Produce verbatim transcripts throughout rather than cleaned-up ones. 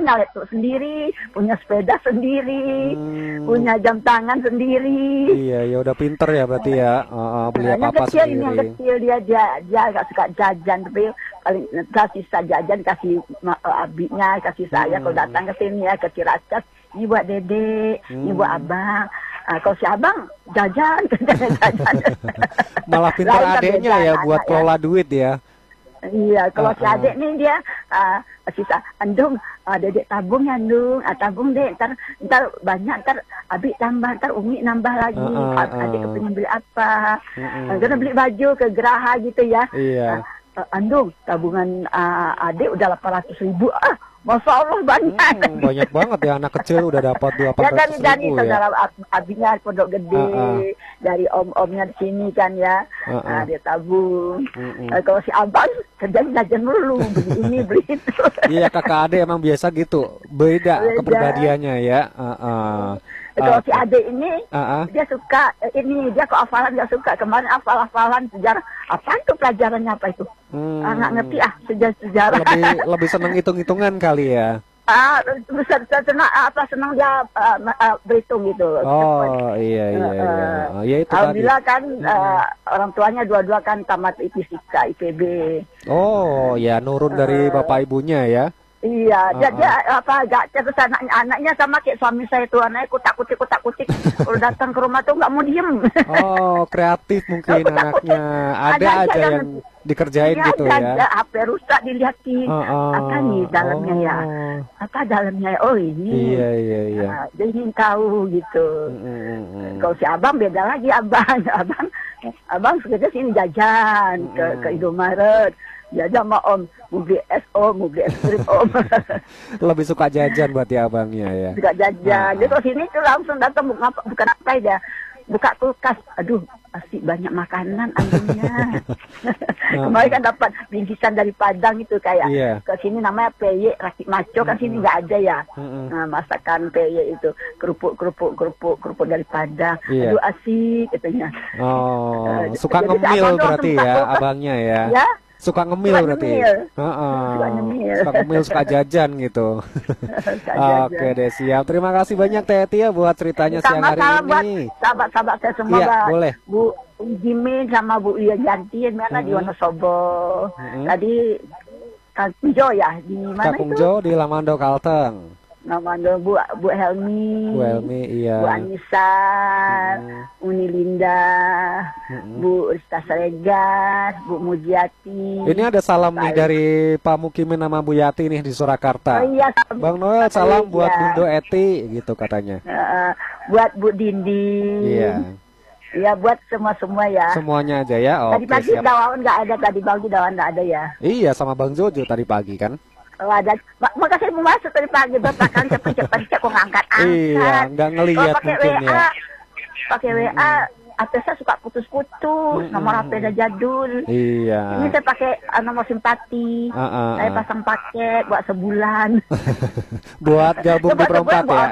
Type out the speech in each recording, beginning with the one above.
punya laptop sendiri, punya sepeda sendiri, hmm. punya jam tangan sendiri. Iya, ya udah pinter ya berarti ya. Uh, uh, beli nah, apa-apa kecil, sendiri. Yang kecil dia dia dia nggak suka jajan, tapi paling kasih jajan kasih uh, abinya, kasih saya hmm. kalau datang ke sini ya ke Ciracas, ini buat Dede, hmm. ini buat abang. Uh, kalau si abang jajan, jajan. Malah pinter adeknya ya buat kelola ya. Duit ya. Iya, kalau uh, si adik uh. nih dia uh, sisa, Andung, uh, Dedek tabung ya Andung, uh, tabung dek, ntar, ntar banyak, ntar Abi tambah, ntar Umi nambah lagi, uh, uh, uh. adik kepingin beli apa, uh, uh. Uh, karena beli baju ke Geraha gitu ya. Iya. Uh, uh, Andung, tabungan uh, adik udah delapan ratus ribu, ah, Masya Allah banyak. Hmm, banyak banget ya anak kecil udah dapat delapan ratus ribu ya. Dari dari saudara abinya Pondok Gede, uh, uh. dari om-omnya di sini kan ya, uh, uh. Nah, dia tabung. Uh, uh. Uh, kalau si abang kerjanya jajan dulu, beli ini beli itu. Iya, kakak adik emang biasa gitu, beda, beda. Kepribadiannya ya. Uh, uh. Kalau okay. si adik ini, uh-uh. dia suka, ini, dia kok hafalan dia suka. Kemarin hafal-hafalan sejarah. Apa itu pelajarannya apa itu? Hmm. Ah, nggak ngerti ah, sejarah-sejarah. Lebih, lebih seneng hitung-hitungan kali ya? Ah, bisa senang apa senang dia uh, uh, berhitung gitu. Oh, iya, iya, iya. Uh, ya, itu Alhamdulillah tadi. kan uh, orang tuanya dua-dua kan tamat fisika, I P B. Oh, ya nurun dari uh, bapak ibunya ya? Iya, uh, dia, dia apa gak terus anaknya anaknya sama kayak suami saya tuh, anaknya kutak-kutik kutak-kutik kalau datang ke rumah tuh nggak mau diem. Oh, kreatif mungkin anaknya. Ada, ada aja yang, yang dikerjain iya, gitu ada, ya. H P rusak dilihatin. Uh, uh, apa nih dalamnya oh. ya? Apa dalamnya? Oh ini. Iya, iya, iya. Nah, dia ingin tahu gitu. Mm, mm, mm. Kalau si abang beda lagi abang. Abang abang sekedar sini jajan mm. ke ke Indomaret. Jajan sama om, mau beli es om, mau beli es krim om. Lebih suka jajan buat ya abangnya ya. Suka jajan. Dia ke sini tuh langsung datang bukan apa, bukan apa ya. Buka kulkas, aduh, pasti banyak makanan ambilnya. Kemarin kan dapat bingkisan dari Padang itu kayak yeah. ke sini namanya peye, raki maco kan sini nggak ada ya. Nah, masakan peye itu kerupuk kerupuk kerupuk kerupuk dari Padang. Yeah. Aduh asik katanya. Oh, uh, suka ngemil berarti ya kulkas, abangnya ya. Ya. Suka ngemil suka berarti. Ngemil. Uh -uh. Suka ngemil. Suka ngemil, suka jajan gitu. Oke deh, siap. Terima kasih banyak Teti ya buat ceritanya sama siang hari ini. Sahabat-sahabat saya semua, iya, boleh. Bu Jimin sama Bu Iya Jantin, mana hmm. di Wonosobo. Hmm. Tadi Kang Jo ya, di mana itu? Kang Jo di Lamando Kalteng. Namanya Bu Bu Helmi, Bu Helmi, iya. Bu Anissa, hmm. Uni Linda, hmm. Bu Rista Saregar, Bu Mujiati. Ini ada salam Pak nih dari Pak Mukimin sama Bu Yati nih di Surakarta. Oh iya, Bang Noel salam iya. buat Bundo Eti gitu katanya. Uh, buat Bu Dindi. Iya. Iya buat semua-semua ya. Semuanya aja ya. Oh, tadi pagi dawan nggak ada, tadi pagi dawan nggak ada ya. Iya sama Bang Jojo tadi pagi kan. Oh, ada. Makasih mau masuk tadi pagi, bapak kan cepet-cepet cek kok ngangkat-angkat. Iya, nggak ngelihat mungkin W A, ya. Pakai W A, H P saya suka putus-putus, nomor H P udah jadul. Iya. Ini saya pakai uh, nomor simpati, uh, uh, saya pasang paket buat sebulan. Buat gabung di perempat ya.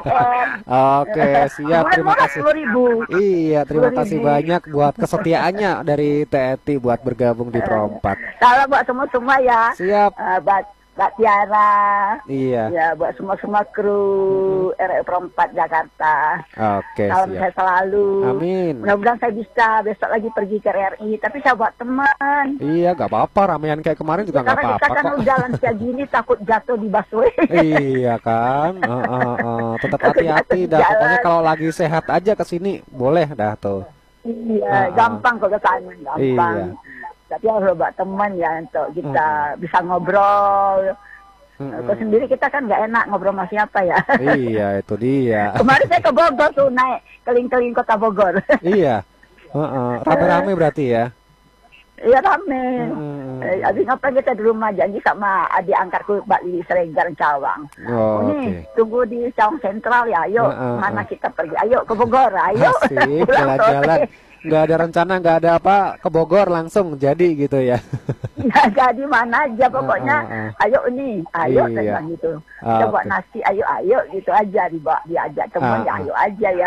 Oke, siap. Terima kasih. sepuluh ribu. Iya, terima kasih banyak buat kesetiaannya dari Teti buat bergabung di perempat. Salam buat semua-semua ya. Siap. Uh, buat Mbak Tiara, iya, ya buat semua-semua kru hmm. R E Perempat Jakarta. Oke, salam siap. Saya selalu. Amin. Mudah-mudahan saya bisa besok lagi pergi ke R I, tapi saya buat teman. Iya, gak apa-apa. Ramean kayak kemarin juga ya, gak apa-apa. Karena kita kan jalan kayak gini takut jatuh di busway. Iya kan. Uh, uh, uh. Tetap hati-hati. Dah pokoknya kalau lagi sehat aja ke sini boleh dah tuh. Iya, uh, uh. gampang kok ke sana, gampang. Iya. Tapi harus buat teman ya untuk kita hmm. bisa ngobrol. Hmm. Kalau sendiri kita kan nggak enak ngobrol sama siapa ya. Iya itu dia. Kemarin saya ke Bogor tuh naik keliling-keliling kota Bogor. Iya. Uh-uh. Rame-rame berarti ya. Iya rame. Hmm. Eh, abis ngapain kita di rumah janji sama adik angkatku Mbak Lili Seregar Cawang. Oh, ini okay. tunggu di Cawang Sentral ya. Ayo uh, uh, mana uh. kita pergi? Ayo ke Bogor. Ayo. Asik jalan-jalan. Nggak ada rencana, nggak ada apa ke Bogor langsung jadi gitu ya. Ya jadi mana aja pokoknya. Uh, uh, uh. Ayo ini, ayo iya. Saya gitu. Kita uh, buat okay. nasi, ayo ayo gitu aja dibawa diajak teman uh, ya ayo uh. aja ya.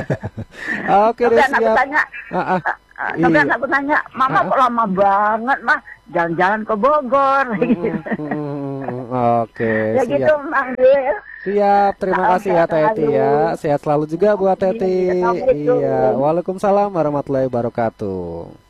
Oke deh siap. Aku tanya. Uh, uh. Tapi iya. aku tanya, Mama uh, uh. kok lama banget mah jalan-jalan ke Bogor. Mm, mm, mm, mm, Oke, ya siap. Gitu, Mang Wil. Siap, terima kasih ya Teti ya. Sehat selalu juga buat Teti. Iya, waalaikumsalam warahmatullahi wabarakatuh.